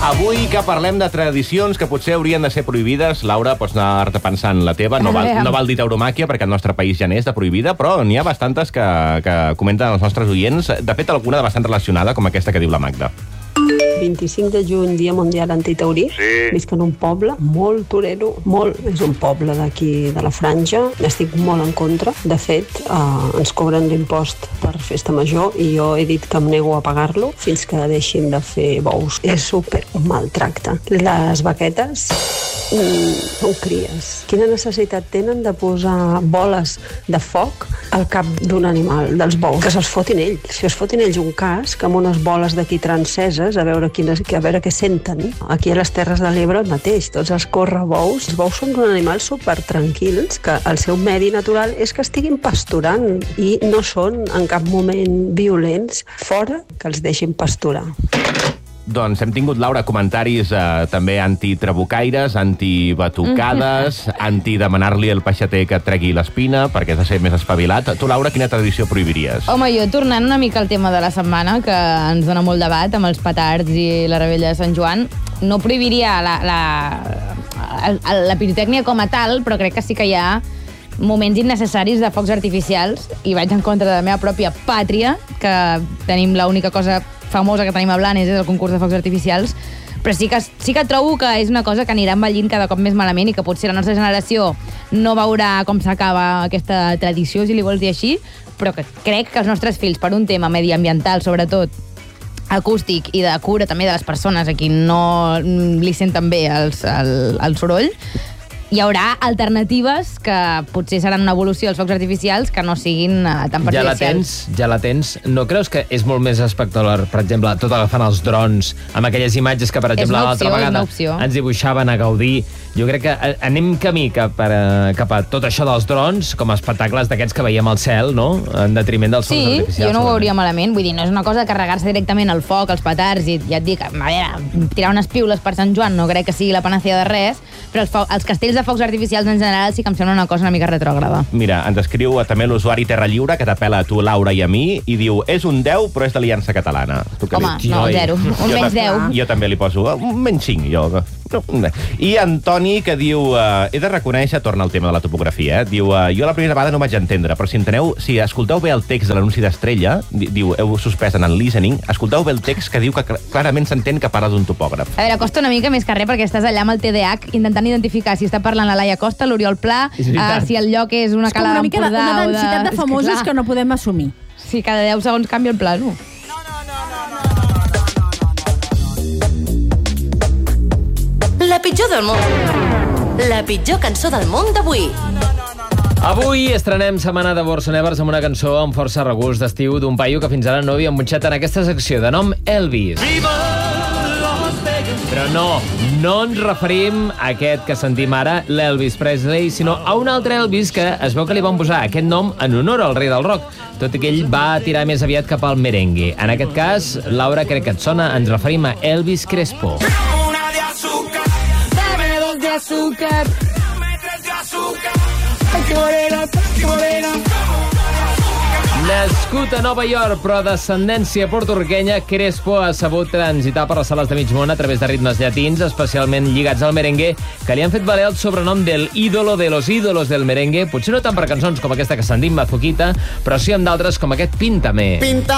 Avui que parlem de tradicions que potser haurien de ser prohibides, Laura, pots anar-te pensant la teva. No val dir tauromàquia, perquè al nostre país ja n'és de prohibida, però n'hi ha bastantes que comenten els nostres oients. De fet, alguna de bastant relacionada, com aquesta que diu la Magda. 25 de juny, Dia Mundial Antitaurí. Sí. Visc en un poble molt torero, molt. És un poble d'aquí de la Franja. Estic molt en contra. De fet, ens cobren l'impost per festa major i jo he dit que em nego a pagar-lo fins que deixin de fer bous. És super maltracte. Les vaquetes són cries. Quina necessitat tenen de posar boles de foc al cap d'un animal, dels bous? Que se'ls fotin ells. Si es fotin ells un casc amb unes boles d'aquí tranceses, a veure què senten. Aquí a les Terres de l'Ebre el mateix, tots els correbous. Els bous són un animal super tranquils, que el seu medi natural és que estiguin pasturant i no són en cap moment violents. Fora que els deixin pasturar. Doncs hem tingut, Laura, comentaris també antitrabucaires, antibatucades, anti-demanar-li al peixater que tregui l'espina perquè has de ser més espavilat. Tu, Laura, quina tradició prohibiries? Home, jo, tornant una mica al tema de la setmana, que ens dona molt debat amb els petards i la rebella de Sant Joan, no prohibiria la pirotècnia com a tal, però crec que sí que hi ha moments innecessaris de focs artificials i vaig en contra de la meva pròpia pàtria, que tenim l'única cosa famosa que tenim a Blanes és el concurs de focs artificials, però sí que trobo que és una cosa que anirà envellint cada cop més malament i que potser la nostra generació no veurà com s'acaba aquesta tradició, si li vols dir així, però que crec que els nostres fills, per un tema mediambiental, sobretot acústic i de cura també de les persones a qui no li senten bé el soroll, hi haurà alternatives que potser seran una evolució dels focs artificials que no siguin tan perjudicials. Ja la tens. No creus que és molt més espectacular, per exemple, tot agafant els drons, amb aquelles imatges que, per exemple, l'altra vegada ens dibuixaven a gaudir? Jo crec que anem camí cap a tot això dels drons, com a espectacles d'aquests que veiem al cel, no? En detriment dels focs artificials. Sí, jo no ho veuria malament. Vull dir, no és una cosa de carregar-se directament al foc, als petards, i ja et dic, a veure, tirar unes piules per Sant Joan no crec que sigui la panacea de res, però els castells de focs artificials en general sí que em sembla una cosa una mica retrògrada. Mira, ens escriu també l'usuari Terra Lliure, que t'apela a tu, Laura, i a mi, i diu, és un 10, però és d'Aliança Catalana. Home, no, 0. Un menys 10. Jo també li poso un menys 5, jo. I Antoni, que diu, he de reconèixer, torna al tema de la topografia, diu, jo la primera vegada no vaig entendre, però si escolteu bé el text de l'anunci d'Estrella, diu, heu suspès en el listening, escolteu bé el text que diu que clarament s'entén que parla d'un topògraf. A veure, costa una mica més que res, perquè estàs allà amb el TDAH intentant identificar si està parlant la Laia Costa, l'Oriol Pla, si el lloc és una cala d'Empordà. És com una mica una densitat de famosos que no podem assumir. Sí, cada 10 segons canvia el plano. La pitjor del món. La pitjor cançó del món d'avui. Avui estrenem Setmana de Borsonevers amb una cançó amb força regust d'estiu d'un paio que fins ara no havíem punxat en aquesta secció, de nom Elvis. Però no ens referim a aquest que sentim ara, l'Elvis Presley, sinó a un altre Elvis que es veu que li van posar aquest nom en honor al rei del rock, tot i que ell va tirar més aviat cap al merengue. En aquest cas, Laura, crec que et sona, ens referim a Elvis Crespo. Azúcar. Nascut a Nova York, però d'ascendència portorriquenya, Crespo ha sabut transitar per les sales de mig món a través de ritmes llatins, especialment lligats al merengue, que li han fet valer el sobrenom del ídolo de los ídolos del merengue, potser no tant per cançons com aquesta que sentim, Mazuquita, però sí amb d'altres com aquest Píntame.